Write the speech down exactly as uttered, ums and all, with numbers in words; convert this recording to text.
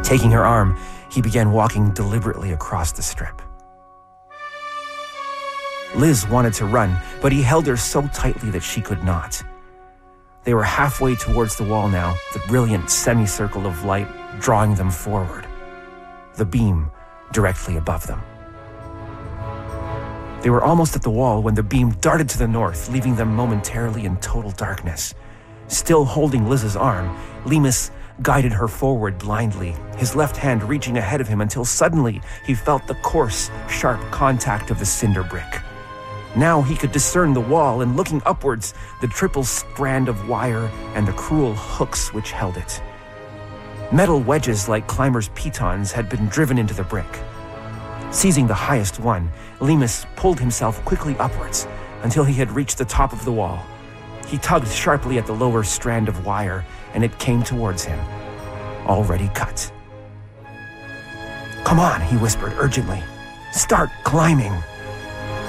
Taking her arm, he began walking deliberately across the strip. Liz wanted to run, but he held her so tightly that she could not. They were halfway towards the wall now, the brilliant semicircle of light drawing them forward, the beam directly above them. They were almost at the wall when the beam darted to the north, leaving them momentarily in total darkness. Still holding Liz's arm, Lemus guided her forward blindly, his left hand reaching ahead of him until suddenly he felt the coarse, sharp contact of the cinder brick. Now he could discern the wall, and looking upwards, the triple strand of wire and the cruel hooks which held it. Metal wedges like climbers' pitons had been driven into the brick. Seizing the highest one, Lemus pulled himself quickly upwards until he had reached the top of the wall. He tugged sharply at the lower strand of wire, and it came towards him, already cut. "Come on," he whispered urgently. "Start climbing."